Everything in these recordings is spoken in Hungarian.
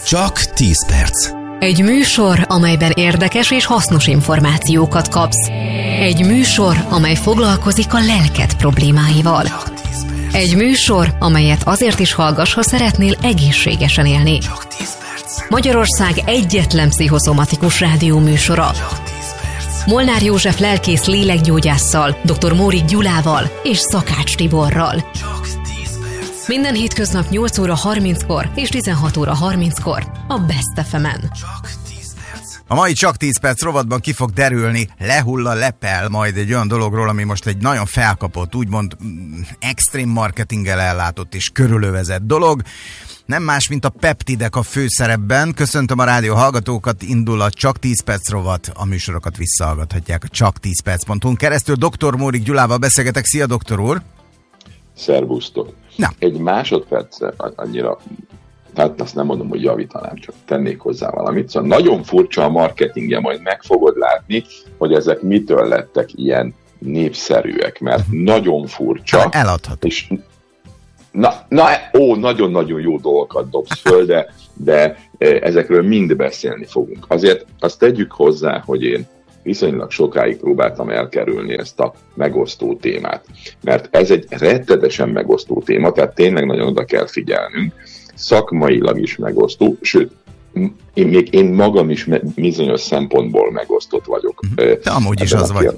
Csak 10 perc. Egy műsor, amelyben érdekes és hasznos információkat kapsz. Egy műsor, amely foglalkozik a lelked problémáival. Egy műsor, amelyet azért is hallgass, ha szeretnél egészségesen élni. Magyarország egyetlen pszichoszomatikus rádióműsora. Molnár József lelkész lélekgyógyásszal, dr. Mórik Gyulával és Szakács Tiborral. Minden hétköznap 8 óra 30-kor és 16 óra 30-kor a Best FM-en. A mai Csak 10 perc rovatban ki fog derülni, lepel majd egy olyan dologról, ami most egy nagyon felkapott, úgymond extrém marketinggel ellátott és körülövezett dolog. Nem más, mint a peptidek a főszerepben. Köszöntöm a rádió hallgatókat, indul a Csak 10 perc rovat, a műsorokat visszahallgathatják a csak10perc.hu-n keresztül. Dr. Mórik Gyulával beszélgetek. Szia, doktor úr! Szervusztok! Na. Egy másodpercre annyira, hát azt nem mondom, hogy javítanám, csak tennék hozzá valamit. Szóval nagyon furcsa a marketingje, majd meg fogod látni, hogy ezek mitől lettek ilyen népszerűek, mert nagyon furcsa. Eladható. És nagyon-nagyon jó dolgokat dobsz föl, de ezekről mind beszélni fogunk. Azért azt tegyük hozzá, hogy én viszonylag sokáig próbáltam elkerülni ezt a megosztó témát. Mert ez egy rettenetesen megosztó téma, tehát tényleg nagyon oda kell figyelnünk. Szakmailag is megosztó, sőt, én magam is bizonyos szempontból megosztott vagyok. De amúgy is az vagy.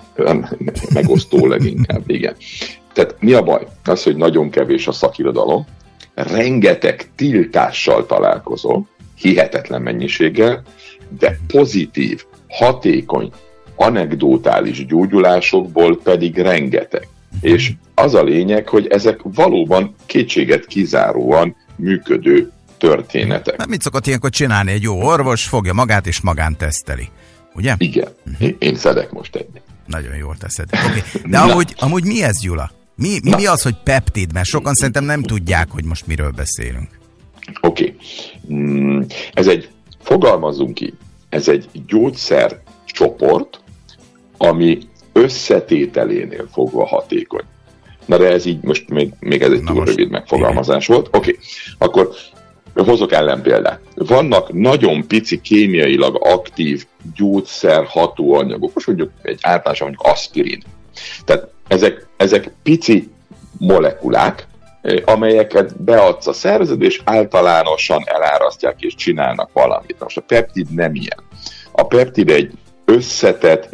Megosztó leginkább, igen. Tehát mi a baj? Az, hogy nagyon kevés a szakirodalom, rengeteg tiltással találkozol, hihetetlen mennyiséggel, de pozitív, hatékony, anekdotális gyógyulásokból pedig rengeteg. És az a lényeg, hogy ezek valóban kétséget kizáróan működő történetek. Hát mit szokott ilyenkor csinálni egy jó orvos? Fogja magát és magán teszteli, ugye? Igen, én szedek most egyet. Nagyon jól teszed. Okay. De amúgy mi ez, Gyula? Mi az, hogy peptid? Mert sokan szerintem nem tudják, hogy most miről beszélünk. Oké. Fogalmazzunk így, ez egy gyógyszercsoport, ami összetételénél fogva hatékony. Na de ez így most még ez egy túl rövid megfogalmazás volt. Oké. Akkor hozok ellenpéldát. Vannak nagyon pici kémiailag aktív gyógyszer hatóanyagok, most mondjuk egy általánosan mondjuk aspirin. Tehát ezek pici molekulák, amelyeket beadsz a szervezetbe, és általánosan elárasztják és csinálnak valamit. Most a peptid nem ilyen. A peptid egy összetett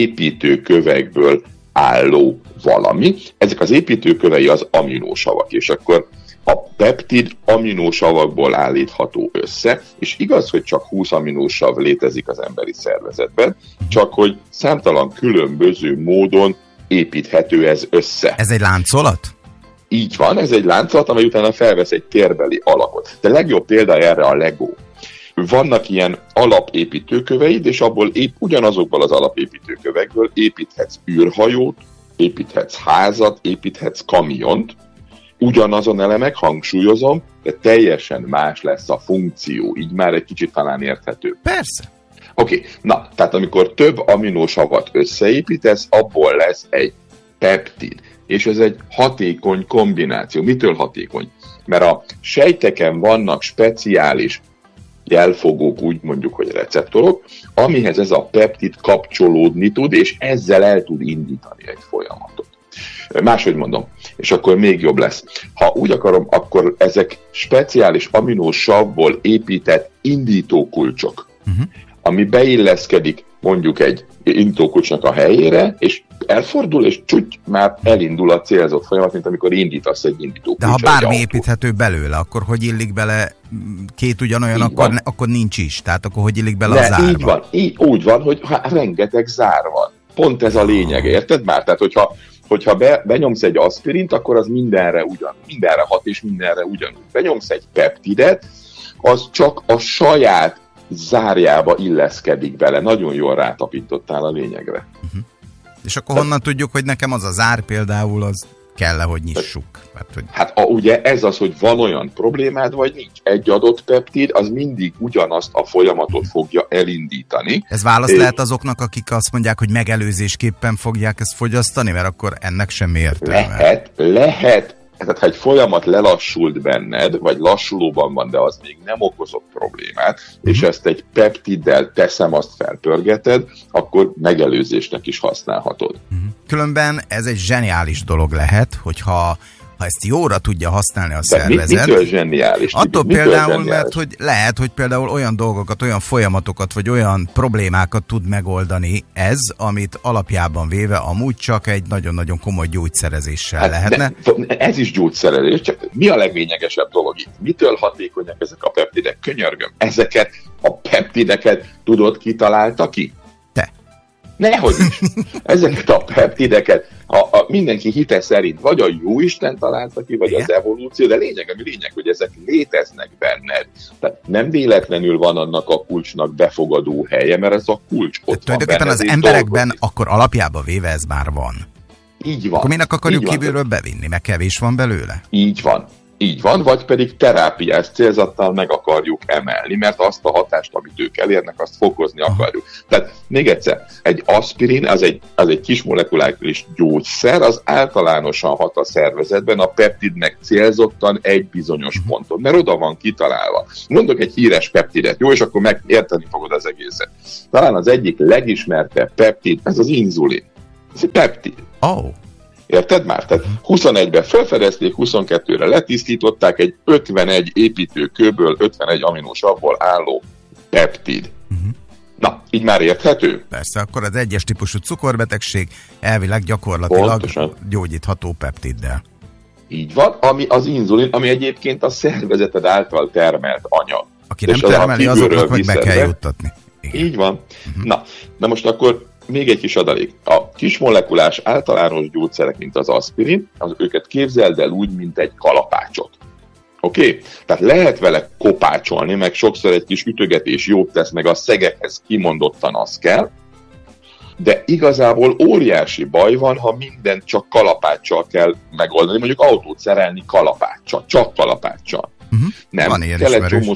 építőkövekből álló valami. Ezek az építőkövei az aminósavak, és akkor a peptid aminósavakból állítható össze, és igaz, hogy csak 20 aminósav létezik az emberi szervezetben, csak hogy számtalan különböző módon építhető ez össze. Ez egy láncolat? Így van, ez egy láncolat, amely utána felvesz egy térbeli alakot. De legjobb példa erre a Lego. Vannak ilyen alapépítőköveid, és abból ugyanazokból az alapépítőkövekből építhetsz űrhajót, építhetsz házat, építhetsz kamiont, ugyanazon elemek, hangsúlyozom, de teljesen más lesz a funkció, így már egy kicsit talán érthető. Persze. Oké, na, tehát amikor több aminósavat összeépítesz, abból lesz egy peptid. És ez egy hatékony kombináció. Mitől hatékony? Mert a sejteken vannak speciális jelfogók, úgy mondjuk, hogy receptorok, amihez ez a peptid kapcsolódni tud, és ezzel el tud indítani egy folyamatot. Máshogy mondom, és akkor még jobb lesz. Ha úgy akarom, akkor ezek speciális aminósavból épített indítókulcsok, ami beilleszkedik mondjuk egy indítókulcsnak a helyére, és elfordul, és már elindul a célzott folyamat, mint amikor indítasz egy indítókulcsot. De ha bármi építhető belőle, akkor hogy illik bele két ugyanolyan, akkor nincs is. Tehát akkor hogy illik bele a zárba? Így van, úgy van, hogy rengeteg zár van. Pont ez a lényeg, érted már? Tehát, hogyha benyomsz egy aspirint, akkor az mindenre hat és mindenre ugyanúgy. Benyomsz egy peptidet, az csak a saját zárjába illeszkedik bele. Nagyon jól rátapintottál a lényegre. És akkor honnan tudjuk, hogy nekem az a zár például, az kell-e, hogy nyissuk? Hát ugye ez az, hogy van olyan problémád, vagy nincs. Egy adott peptid, az mindig ugyanazt a folyamatot fogja elindítani. Ez válasz lehet azoknak, akik azt mondják, hogy megelőzésképpen fogják ezt fogyasztani, mert akkor ennek semmi értelme. Lehet, Tehát ha egy folyamat lelassult benned, vagy lassulóban van, de az még nem okozott problémát, és ezt egy peptiddel teszem, azt felpörgeted, akkor megelőzésnek is használhatod. Különben ez egy zseniális dolog lehet, hogyha ezt jóra tudja használni a szervezet. Mitől zseniális? Attól például, mert hogy lehet, hogy például olyan dolgokat, olyan folyamatokat, vagy olyan problémákat tud megoldani ez, amit alapjában véve amúgy csak egy nagyon-nagyon komoly gyógyszerezéssel lehetne. Ez is gyógyszerezés, csak mi a leglényegesebb dolog itt? Mitől hatékonyak ezek a peptidek? Könyörgöm, ezeket a peptideket tudod, ki találta ki? Te. Nehogy is. Ezeket a peptideket mindenki hite szerint vagy a Jóisten találta ki, vagy az evolúció, de lényeg, hogy ezek léteznek benned. Tehát nem véletlenül van annak a kulcsnak befogadó helye, mert ez a kulcs ott van tulajdonképpen az emberekben akkor alapjában véve ez már van. Így van. Akkor minek akarjuk kívülről bevinni, mert kevés van belőle? Így van, vagy pedig terápiás célzattal meg akarjuk emelni, mert azt a hatást, amit ők elérnek, azt fokozni akarjuk. Tehát még egyszer, egy aspirin, az egy kis molekuláris gyógyszer, az általánosan hat a szervezetben, a peptidnek célzottan egy bizonyos ponton, mert oda van kitalálva. Mondok egy híres peptidet, jó, és akkor megérteni fogod az egészet. Talán az egyik legismertebb peptid, ez az inzulin. Ez egy peptid. Érted már? Tehát 21-ben felfedezték, 22-re letisztították, egy 51 építőkőből, 51 aminosavból álló peptid. Na, így már érthető? Persze, akkor az egyes típusú cukorbetegség elvileg gyakorlatilag pontosan gyógyítható peptiddel. Így van, ami az inzulin, ami egyébként a szervezeted által termelt anyag. Aki nem termeli, azoknak meg be kell juttatni. Igen. Így van. Na most akkor még egy kis adalék. A kismolekulás általános gyógyszerek, mint az aspirin, őket képzeld el úgy, mint egy kalapácsot. Oké? Tehát lehet vele kopácsolni, meg sokszor egy kis ütögetés jót tesz, meg a szegekhez kimondottan az kell, de igazából óriási baj van, ha mindent csak kalapáccsal kell megoldani, mondjuk autót szerelni kalapáccsal, csak kalapáccsal. Nem, kell egy csomó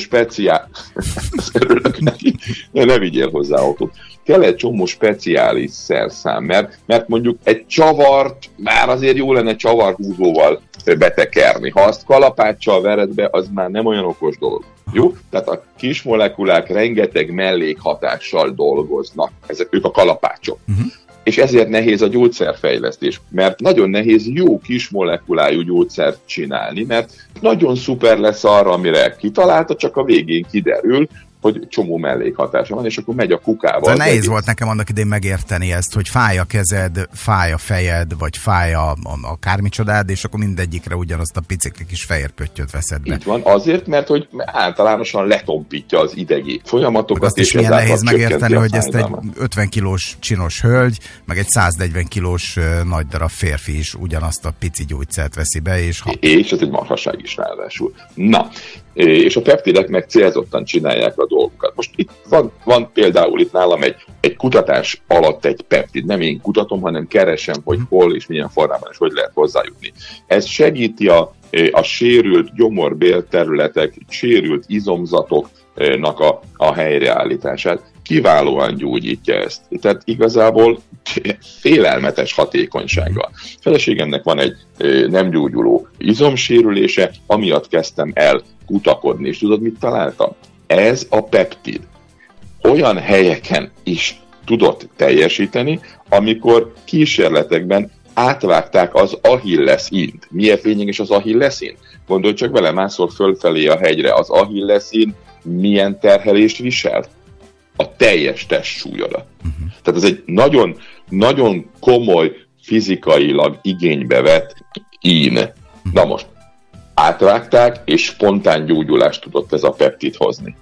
örülök neki, ne vigyél hozzá autót. Kell egy csomó speciális szerszám, mert mondjuk egy csavart, már azért jó lenne csavarhúzóval betekerni. Ha azt kalapáccsal vered be, az már nem olyan okos dolog. Jó? Tehát a kis molekulák rengeteg mellékhatással dolgoznak. Ők a kalapácsok. És ezért nehéz a gyógyszerfejlesztés, mert nagyon nehéz jó kis molekulájú gyógyszert csinálni, mert nagyon szuper lesz arra, amire kitalálta, csak a végén kiderül, hogy csomó mellékhatása van, és akkor megy a kukával. De nehéz volt nekem annak idén megérteni ezt, hogy fáj a kezed, fáj a fejed, vagy fáj a kármicsodád, és akkor mindegyikre ugyanazt a picike kis fehér pöttyöt veszed be. Így van, azért, mert hogy általánosan letompítja az idegi folyamatokat. Meg azt is milyen nehéz megérteni, hogy ezt egy 50 kilós csinos hölgy, meg egy 140 kilós nagy darab férfi is ugyanazt a pici gyógyszert veszi be, és ez egy marhaság is ráadásul. Na, és a peptidek meg célzottan csinálják a dolgokat. Most itt van például itt nálam egy kutatás alatt egy peptid. Nem én kutatom, hanem keresem, hogy hol és milyen formában és hogy lehet hozzájutni. Ez segíti a sérült gyomorbélterületek, sérült izomzatoknak a helyreállítását. Kiválóan gyógyítja ezt. Tehát igazából félelmetes hatékonysággal. A feleségemnek van egy nem gyógyuló izomsérülése, amiatt kezdtem el kutakodni, és tudod, mit találtam? Ez a peptid olyan helyeken is tudott teljesíteni, amikor kísérletekben átvágták az Achilleszínt. Miért lényeges az Achilleszín? Gondolj csak vele, másszor fölfelé a hegyre, az Achilleszín milyen terhelést viselt? A teljes testsúlyodat. Tehát ez egy nagyon, nagyon komoly, fizikailag igénybe vett ín. Na most, átvágták, és spontán gyógyulást tudott ez a peptid hozni.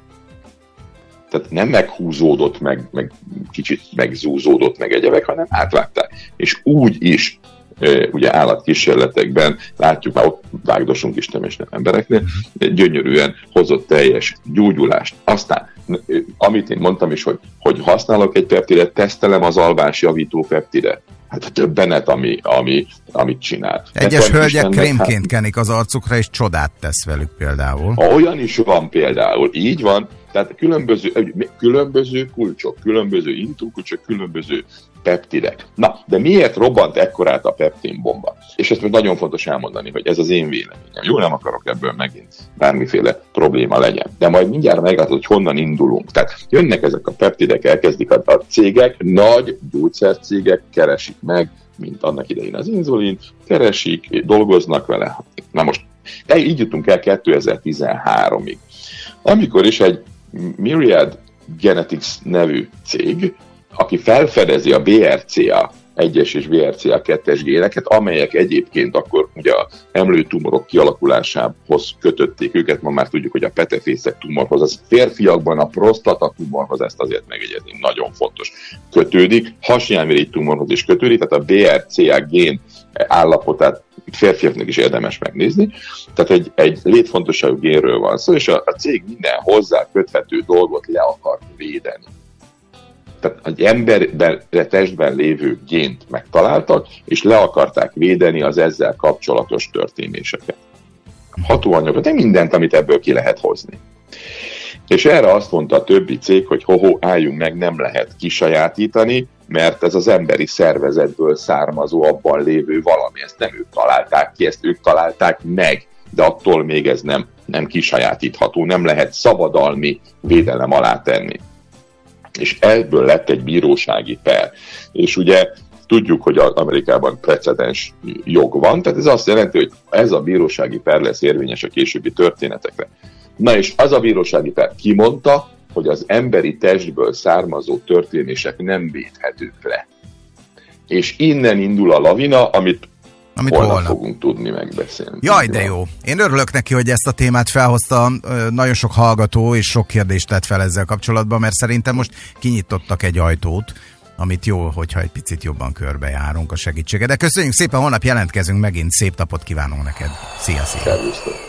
Tehát nem meghúzódott, meg kicsit megzúzódott, meg egyebek, hanem átvágták. És úgy is, ugye állatkísérletekben látjuk, már ott vágdosunk is nem embereknél, gyönyörűen hozott teljes gyógyulást. Aztán, amit én mondtam is, hogy használok egy peptidet, tesztelem az alvás javító peptidet. Hát a többenet, amit csinál. Egyes hölgyek krémként kenik az arcukra, és csodát tesz velük például. Olyan is van például, így van. Tehát különböző kulcsok, különböző intrókulcsok, különböző peptidek. Na, de miért robbant ekkorát a peptinbomba? És ezt nagyon fontos elmondani, hogy ez az én véleményem. Jó, nem akarok ebből megint bármiféle probléma legyen. De majd mindjárt meglátod, hogy honnan indulunk. Tehát jönnek ezek a peptidek, elkezdik a cégek, nagy gyógyszercégek keresik meg, mint annak idején az inzulin, keresik, dolgoznak vele. Na most, így jutunk el 2013-ig. Amikor is egy Myriad Genetics nevű cég, aki felfedezi a BRCA 1-es és BRCA 2-es géneket, amelyek egyébként akkor ugye a emlőtumorok kialakulásához kötötték őket, ma már tudjuk, hogy a petefészek tumorhoz, az férfiakban a prostata tumorhoz, ezt azért megjegyezni, nagyon fontos, kötődik, hasnyálmirigy tumorhoz is kötődik, tehát a BRCA gén állapotát férfiaknak is érdemes megnézni. Tehát egy létfontosságú génről van szó, és a cég minden hozzá köthető dolgot le akart védeni. Tehát egy emberben, testben lévő gént megtaláltak, és le akarták védeni az ezzel kapcsolatos történéseket. Hatóanyagot, de mindent, amit ebből ki lehet hozni. És erre azt mondta a többi cég, hogy álljunk meg, nem lehet kisajátítani, mert ez az emberi szervezetből származó, abban lévő valami. Ezt nem ők találták ki, ezt ők találták meg, de attól még ez nem kisajátítható, nem lehet szabadalmi védelem alá tenni. És ebből lett egy bírósági per. És ugye tudjuk, hogy az Amerikában precedens jog van, tehát ez azt jelenti, hogy ez a bírósági per lesz érvényes a későbbi történetekre. Na és az a bírósági per kimondta, hogy az emberi testből származó történések nem védhetők le. És innen indul a lavina, amit holnap fogunk tudni megbeszélni. Jaj, de jó. Én örülök neki, hogy ezt a témát felhozta. Nagyon sok hallgató és sok kérdést tett fel ezzel kapcsolatban, mert szerintem most kinyitottak egy ajtót, amit jó, hogyha egy picit jobban körbejárunk a segítsége. De köszönjük szépen, holnap jelentkezünk megint. Szép napot kívánunk neked. Szia, szia. Szervusztok.